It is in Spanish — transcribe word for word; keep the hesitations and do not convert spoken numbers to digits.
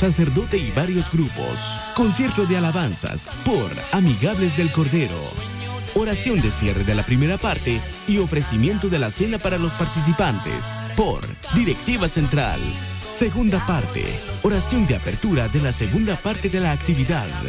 sacerdote y varios grupos. Concierto de alabanzas por Amigables del Cordero. Oración de cierre de la primera parte y ofrecimiento de la cena para los participantes por Directiva Central. Segunda parte. Oración de apertura de la segunda parte de la actividad.